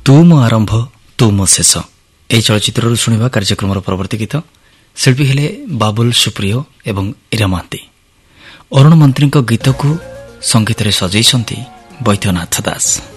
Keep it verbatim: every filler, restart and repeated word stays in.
ତୁ ମୋ ଆରମ୍ଭ ତୁ ମୋ ଶେଷ ଏହି ଚଳଚ୍ଚିତ୍ରରୁ ଶୁଣିବା କାର୍ଯ୍ୟକ୍ରମର ପରବର୍ତ୍ତୀ ଗୀତ। ଶିଳ୍ପୀ ହେଲେ ବାବୁଲ ସୁପ୍ରିୟ ଏବଂ ଇରା ମହାନ୍ତି। ଅରୁଣ ମନ୍ତ୍ରୀଙ୍କ ଗୀତକୁ ସଙ୍ଗୀତରେ ସଜେଇଛନ୍ତି ବୈଦ୍ୟନାଥ ଦାସ।